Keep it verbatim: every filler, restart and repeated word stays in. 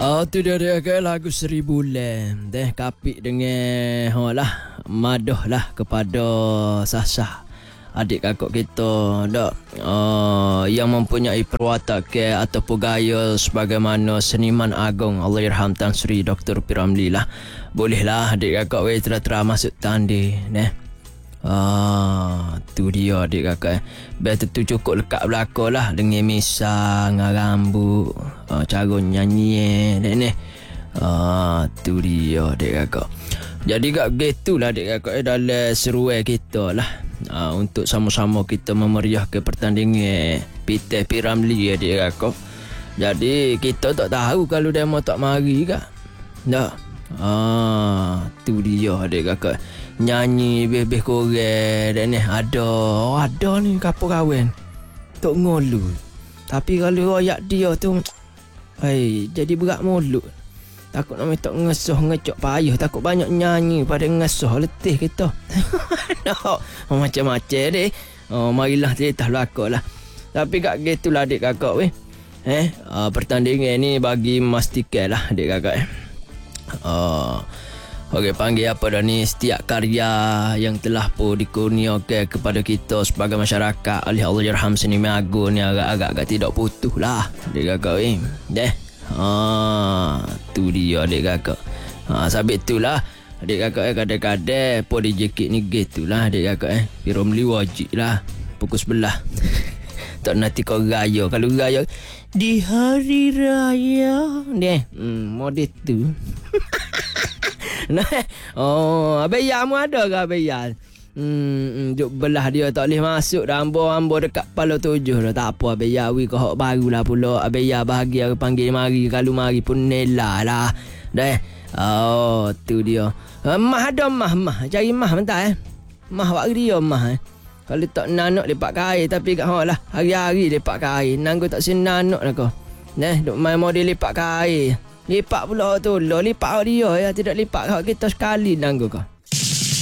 Oh, tu dia dia ke lagu Seribu Lem. Deh kapik dengan ha lah madah lah kepada sah-sah adik kakak kita dak uh, yang mempunyai perwatakan ke ataupun gaya sebagaimana seniman agung Allahyarham Tan Sri Doktor P. Ramlee lah. Bolehlah adik kakak we terah-terah masuk tanding neh. Ah, tu dia adik kakak. Biar tentu cukup lekat belakang lah dengan misang, rambut, ah, cara nyanyi eh, ni. Ah, tu dia adik kakak. Jadi kat gitu lah adik kakak eh, dalam seruai kita lah. Ah, untuk sama-sama kita memeriahkan pertandingan P T P Ramlee adik kakak. Jadi kita tak tahu kalau demo tak mari kak. Tak. Ah, tu dia adik kakak. Nyanyi bebeh korek dan ni ada oh, ada ni kapur kawan tok ngolu, tapi kalau royak dia tu hai jadi berat mulut, takut nak tok ngesoh ngecok payah, takut banyak nyanyi pada ngesoh letih kita. No, macam-macam deh. Oh, marilah cerita belakang lah. Tapi kat gitulah adik kakak weh. Eh, uh, pertandingan ni bagi memastikan lah adik kakak eh. Uh, Okey, panggil apa dah ni, setiap karya yang telah pun dikurniakan kepada kita sebagai masyarakat oleh Allahyarham seniman agung ni agak-agak tidak putus lah adik kakak eh. Deh. Ha, tu dia adik kakak. Ha, sabit tu lah adik kakak eh, kadang-kadang pun di jekit ni gitu lah adik kakak eh. P. Ramlee wajib lah pukul sebelah. Tak nanti kau raya. Kalau raya di hari raya deh. Hmm, model tu. Nah, oh, abaya mu ada ke abaya? Hmm, juk belah dia tak boleh masuk dah ambo-ambo dekat Palo Tujuh dah. Tak apa abaya wi kau barulah pula. Abaya bahagia panggil mari, kalau mari pun nela lah. Dah. Oh, tu dia. Uh, mah ada mah mah. Cari mah bentar eh. Mah wak dia mah eh. Kalau tak nanok lepak kain tapi kat ha lah hari-hari lepak kain. Nanggo tak senanok lah kau. Nah, duk main model lepak kain. Lipat pula tu lo lipat dia ya, tidak lipat kita sekali nanggo kau.